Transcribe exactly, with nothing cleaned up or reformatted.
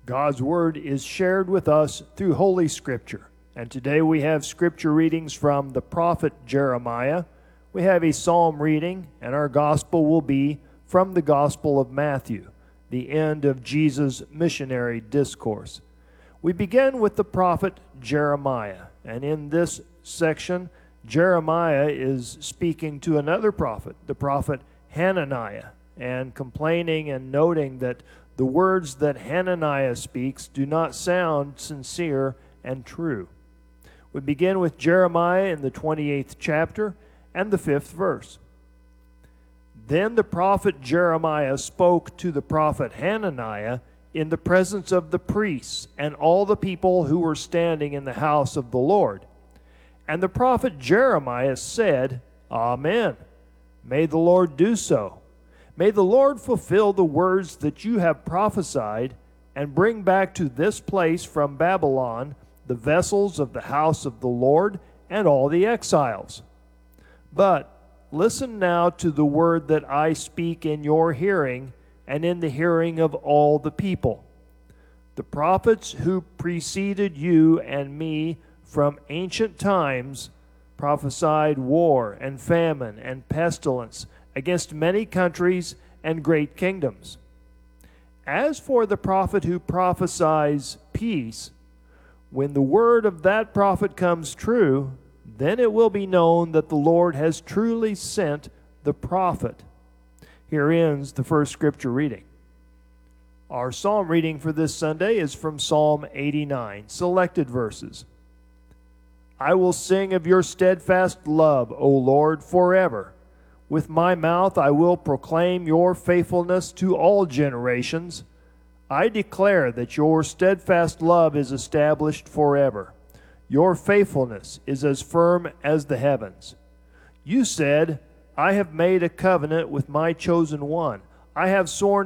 God's Word is shared with us through Holy Scripture. And today we have Scripture readings from the prophet Jeremiah. We have a psalm reading, and our gospel will be from the Gospel of Matthew, the end of Jesus' missionary discourse. We begin with the prophet Jeremiah, and in this section, Jeremiah is speaking to another prophet, the prophet Hananiah, and complaining and noting that the words that Hananiah speaks do not sound sincere and true. We begin with Jeremiah in the twenty-eighth chapter and the fifth verse. Then the prophet Jeremiah spoke to the prophet Hananiah in the presence of the priests and all the people who were standing in the house of the Lord. And the prophet Jeremiah said, Amen. May the Lord do so. May the Lord fulfill the words that you have prophesied, and bring back to this place from Babylon the vessels of the house of the Lord and all the exiles. But listen now to the word that I speak in your hearing and in the hearing of all the people. The prophets who preceded you and me from ancient times prophesied war and famine and pestilence against many countries and great kingdoms. As for the prophet who prophesies peace, when the word of that prophet comes true, then it will be known that the Lord has truly sent the prophet. Here ends the first scripture reading. Our psalm reading for this Sunday is from Psalm eighty-nine, selected verses. I will sing of your steadfast love, O Lord, forever. With my mouth I will proclaim your faithfulness to all generations. I declare that your steadfast love is established forever. Your faithfulness is as firm as the heavens. You said, I have made a covenant with my chosen one. I have sworn